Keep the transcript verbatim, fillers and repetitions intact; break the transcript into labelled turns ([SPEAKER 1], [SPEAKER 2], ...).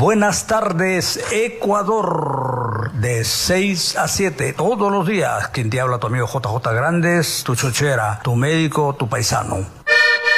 [SPEAKER 1] Buenas tardes, Ecuador, de seis a siete, todos los días. Quien te habla, tu amigo J J Grandes, tu chochera, tu médico, tu paisano.